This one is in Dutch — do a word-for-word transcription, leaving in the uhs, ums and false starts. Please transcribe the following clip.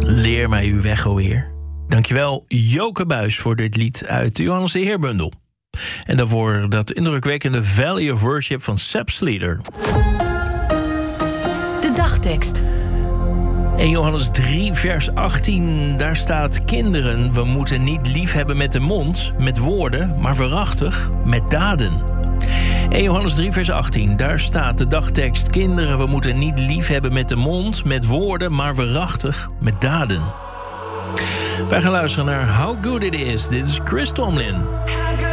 Leer mij uw weg, o Heer. Dankjewel, Joke Buis, voor dit lied uit de Johannes de Heerbundel. En daarvoor dat indrukwekkende Valley of Worship van Sepp Sleater. De dagtekst. In Johannes drie, vers achttien, daar staat: kinderen, we moeten niet lief hebben met de mond, met woorden, maar waarachtig met daden. In Johannes drie, vers achttien, daar staat de dagtekst: kinderen, we moeten niet lief hebben met de mond, met woorden, maar waarachtig met daden. Wij gaan luisteren naar How Good It Is. Dit is Chris Tomlin.